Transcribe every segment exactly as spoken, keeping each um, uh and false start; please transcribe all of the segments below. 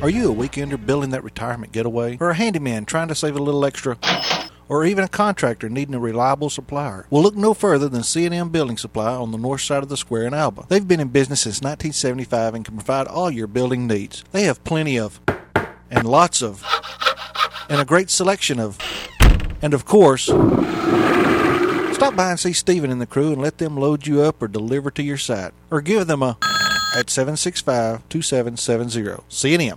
Are you a weekender building that retirement getaway? Or a handyman trying to save a little extra? Or even a contractor needing a reliable supplier? Well, look no further than C and M Building Supply on the north side of the square in Alba. They've been in business since nineteen seventy-five and can provide all your building needs. They have plenty of, and lots of, and a great selection of, and of course, stop by and see Stephen and the crew and let them load you up or deliver to your site. Or give them a at seven six five, two seven seven zero. C and M.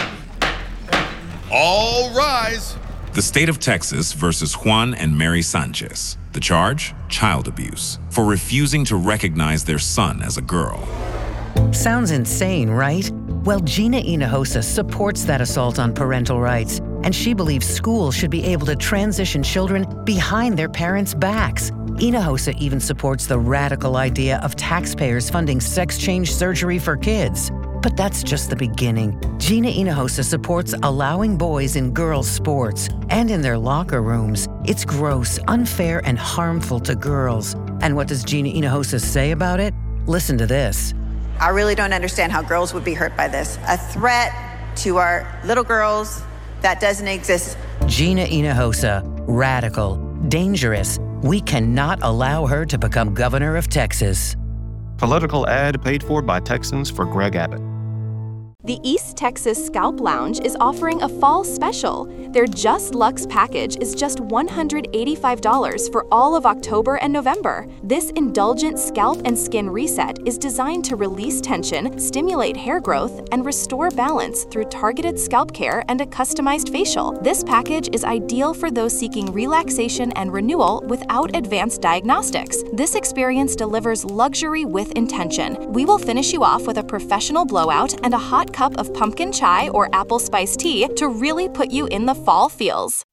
All rise. The state of Texas versus Juan and Mary Sanchez. The charge? Child abuse. For refusing to recognize their son as a girl. Sounds insane, right? Well, Gina Hinojosa supports that assault on parental rights, and she believes schools should be able to transition children behind their parents' backs. Hinojosa even supports the radical idea of taxpayers funding sex change surgery for kids. But that's just the beginning. Gina Hinojosa supports allowing boys in girls' sports and in their locker rooms. It's gross, unfair, and harmful to girls. And what does Gina Hinojosa say about it? Listen to this. I really don't understand how girls would be hurt by this. A threat to our little girls that doesn't exist. Gina Hinojosa, radical, dangerous. We cannot allow her to become governor of Texas. Political ad paid for by Texans for Greg Abbott. The East Texas Scalp Lounge is offering a fall special. Their Just Luxe package is just one hundred eighty-five dollars for all of October and November. This indulgent scalp and skin reset is designed to release tension, stimulate hair growth, and restore balance through targeted scalp care and a customized facial. This package is ideal for those seeking relaxation and renewal without advanced diagnostics. This experience delivers luxury with intention. We will finish you off with a professional blowout and a hot cup of pumpkin chai or apple spice tea to really put you in the fall feels.